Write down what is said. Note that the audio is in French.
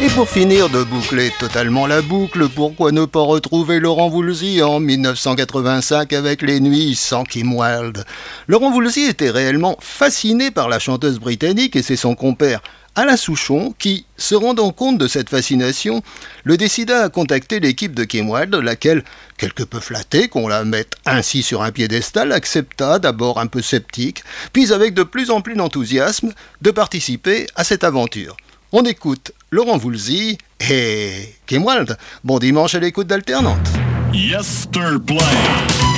Et pour finir de boucler totalement la boucle, pourquoi ne pas retrouver Laurent Voulzy en 1985 avec Les Nuits sans Kim Wilde. Laurent Voulzy était réellement fasciné par la chanteuse britannique et c'est son compère Alain Souchon qui, se rendant compte de cette fascination, le décida à contacter l'équipe de Kim Wilde, laquelle, quelque peu flattée qu'on la mette ainsi sur un piédestal, accepta, d'abord un peu sceptique, puis avec de plus en plus d'enthousiasme, de participer à cette aventure. On écoute Laurent Voulzy et Kim Wilde. Bon dimanche à l'écoute d'Alternante. Yesterplay.